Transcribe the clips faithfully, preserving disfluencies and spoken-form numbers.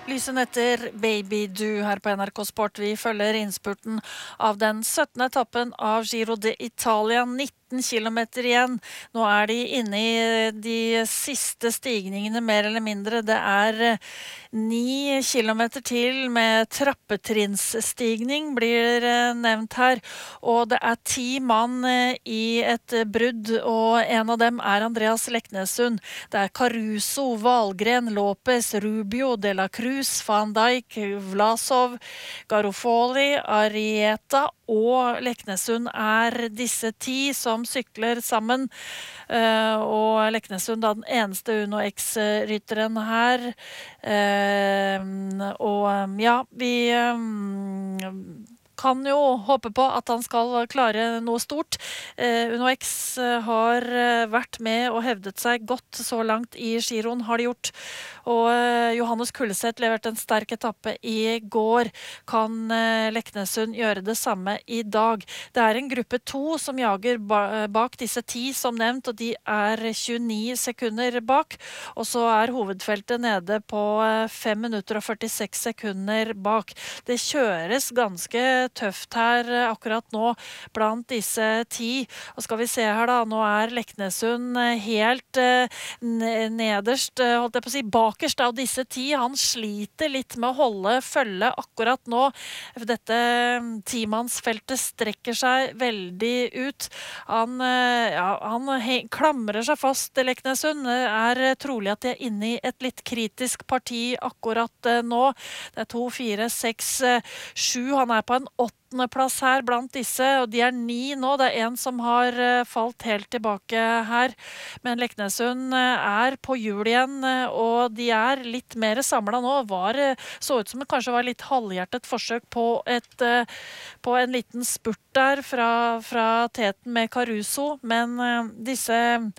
Lysen etter Baby Du her på N R K Sport. Vi følger innspurten av den syttende etappen av Giro d'Italia. nitten kilometer igjen. Nå er de inne i de siste stigningene, mer eller mindre. Det er ni kilometer til med trappetrinsstigning, blir nevnt her. Og det er ti mann i et brudd, og en av dem er Andreas Leknessund. Det er Caruso, Valgren, Lopez, Rubio, De La Cruz, Van Dijk, Vlasov, Garofoli, Arieta og Leknessund er disse ti som sykler sammen. Uh, og Leknessund da den eneste Uno X-rytteren her. Uh, og ja, vi um, kan jo håpe på at han skal klare noe stort. Uh, Uno X har vært med og hevdet seg godt så langt i Giroen, har de gjort. Og uh, Johannes Kulleseth leverte en sterk etappe i går. Kan uh, Leknessund gjøre det samme i dag? Det er en gruppe to som jager ba bak disse ti som nevnt, og de er tjueni sekunder bak. Og så er hovedfeltet nede på uh, fem minutter og førtiseks sekunder bak. Det kjøres ganske tøft her akkurat nå blant disse ti. Og skal vi se her da, nå er Leknessund helt uh, nederst, uh, holdt jeg på å si, bakerst av disse ti. Han sliter litt med å holde følge akkurat nå. Dette timannsfeltet strekker seg veldig ut. Han, uh, ja, han klamrer seg fast, Leknessund. Det er trolig at de er inne i et litt kritisk parti akkurat uh, nå. Det er to, fire, seks, sju. Han er på en åttende plass her blant disse, og de er ni nå. Det er en som har uh, falt helt tilbake her, men Leknessund uh, er på hjul igjen, uh, og de er litt mer samlet nå. Var, uh, så ut som det kanskje var litt halvhjertet forsøk på, et, uh, på en liten spurt der fra, fra teten med Caruso, men uh, disse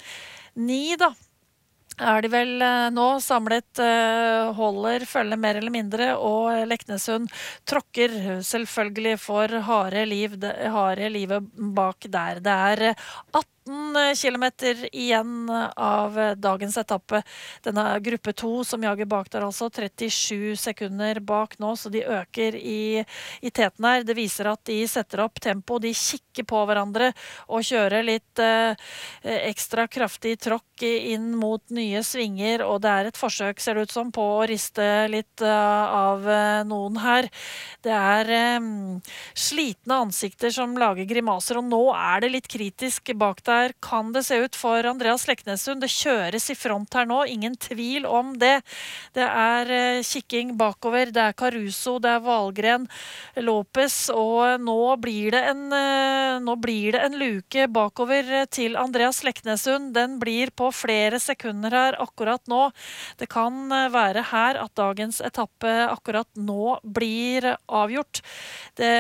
ni da, er de vel nå samlet, holder følge mer eller mindre, og Leknessund tråkker selvfølgelig for harde liv, det harde livet bak der. Det er atten kilometer igjen av dagens etappe. Denne gruppe to som jager bak der, altså trettisju sekunder bak nå, så de øker i, i teten her. Det viser at de setter opp tempo, de kikker på hverandre og kjører litt eh, ekstra kraftig tråkk inn mot nye svinger, og det er et forsøk, ser det ut som, på å riste litt uh, av uh, noen her. Det er um, slitne ansikter som lager grimaser, og nå er det litt kritisk bak der, kan det se ut for Andreas Leknessund. Det kjøres i front her nå, ingen tvil om det. Det er uh, kikking bakover, det er Caruso, det er Valgren, Lopez, og nå blir det en, uh, nå blir det en luke bakover til Andreas Leknessund. Den blir på flere sekunder her akkurat nå. Det kan være her at dagens etappe akkurat nå blir avgjort. Det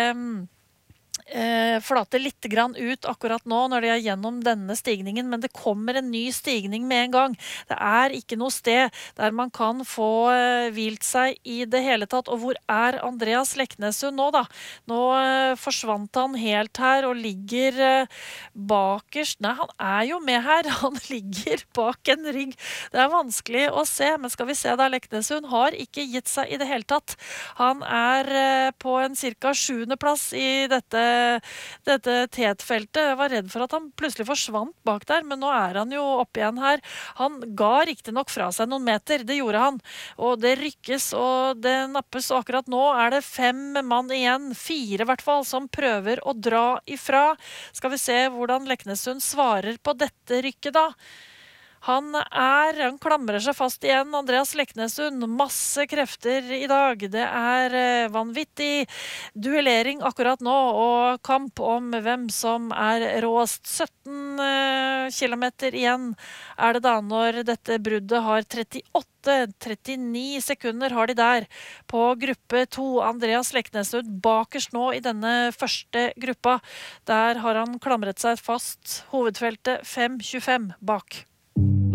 eh, flater litt grann ut akkurat nå når de er gjennom denne stigningen, men det kommer en ny stigning med en gang. Det er ikke noe sted der man kan få eh, hvilt seg i det hele tatt. Og hvor er Andreas Leknessund nå da? Nå eh, forsvant han helt her og ligger eh, bakerst. Nei, han er jo med her. Han ligger bak en rygg. Det er vanskelig å se, men skal vi se da, Leknessund har ikke gitt seg i det hele tatt. Han er eh, på en cirka sjuende plass i dette dette tetfeltet. Jeg var redd for at han plutselig forsvant bak der, men nå er han jo oppe igjen her. Han ga riktig nok fra seg noen meter, det gjorde han, og det rykkes og det nappes, og akkurat nå er det fem mann igjen, fire i hvert fall, som prøver å dra ifra. Skal vi se hvordan Leknessund svarer på dette rykket da. Han er, han klamrer seg fast igjen, Andreas Leknessund, masse krefter i dag. Det er vanvittig duellering akkurat nå, og kamp om hvem som er råest. sytten kilometer igjen er det da når dette bruddet har trettiåtte trettini sekunder har de der på gruppe to. Andreas Leknessund bakerst nå i denne første gruppa. Der har han klamret seg fast, hovedfeltet fem tjuefem bak.